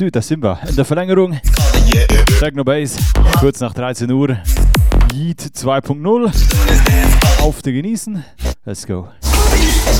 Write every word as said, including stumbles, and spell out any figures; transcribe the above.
Süd, da sind wir. In der Verlängerung. Techno Bass. Kurz nach dreizehn Uhr. Yeet zwei Punkt null. Auf die genießen. Let's go.